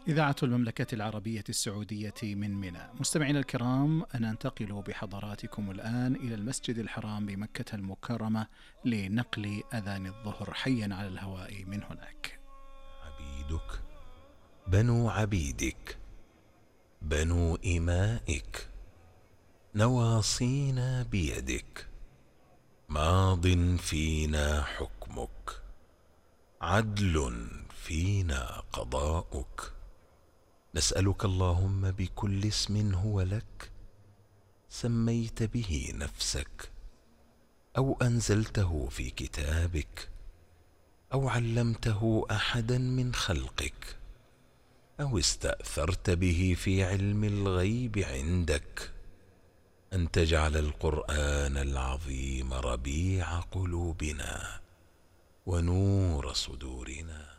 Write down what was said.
إذاعة المملكة العربية السعودية من منى. مستمعينا الكرام، ننتقل بحضراتكم الآن إلى المسجد الحرام بمكة المكرمة لنقل أذان الظهر حيا على الهواء من هناك. عبيدك بنو عبيدك، بنو إمائك، نواصينا بيدك، ماض فينا حكمك، عدل فينا قضاؤك. نسألك اللهم بكل اسم هو لك سميت به نفسك، أو أنزلته في كتابك، أو علمته أحدا من خلقك، أو استأثرت به في علم الغيب عندك، أن تجعل القرآن العظيم ربيع قلوبنا ونور صدورنا.